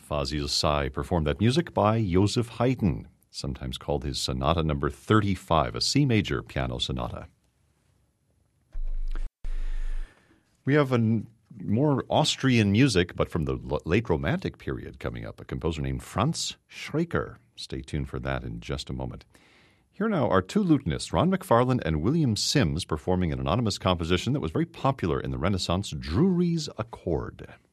Fazil Say performed that music by Joseph Haydn, sometimes called his Sonata Number 35, a C major piano sonata. We have more Austrian music, but from the late Romantic period coming up, a composer named Franz Schreker. Stay tuned for that in just a moment. Here now are two lutenists, Ron McFarlane and William Sims, performing an anonymous composition that was very popular in the Renaissance, Drury's Accord.